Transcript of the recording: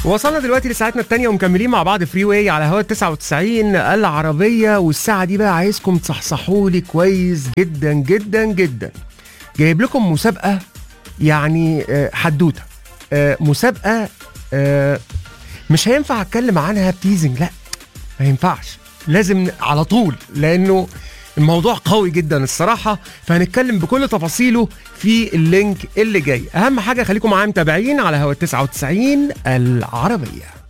وصلنا دلوقتي لساعتنا التانية ومكملين مع بعض فري واي على هوا 99 العربية. والساعة دي بقى عايزكم تصحصحوا لي كويس جدا جدا جدا. جايب لكم مسابقة، يعني حدوتة، مسابقة مش هينفع اتكلم عنها بتيزنج، لا ما ينفعش، لازم على طول، لانه الموضوع قوي جدا الصراحة. فهنتكلم بكل تفاصيله في اللينك اللي جاي. اهم حاجة خليكم معايا متابعين على هوا 99 العربية.